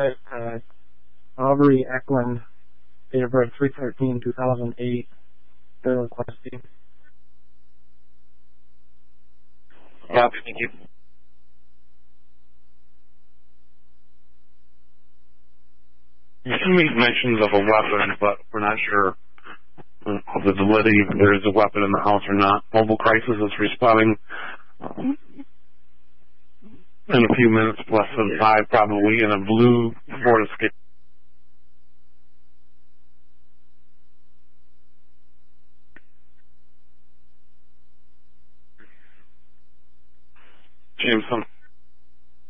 Aubrey Eklund, date of birth 3/13/2008, Bill Questi. Copy, thank you. You made mentions of a weapon, but we're not sure of the validity if there is a weapon in the house or not. Mobile Crisis is responding in a few minutes, less than 5 probably, in a blue Ford Escape. Jameson.